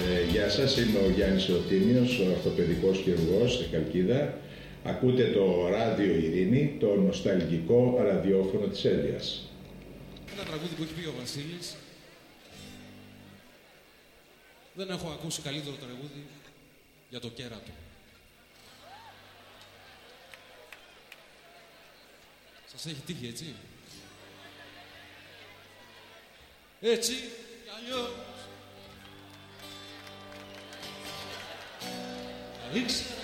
Γεια σας, είμαι ο Γιάννης Ρωτίνιος, ο ορθοπαιδικός χειρουργός στη Χαλκίδα. Ακούτε το Ράδιο Ειρήνη, το νοσταλγικό ραδιόφωνο της Έλβιας. Ένα τραγούδι που έχει πει ο Βασίλης. Δεν έχω ακούσει καλύτερο τραγούδι για το κέρατο. Σας έχει τύχει, έτσι? Έτσι κι αλλιώς θα ήξερα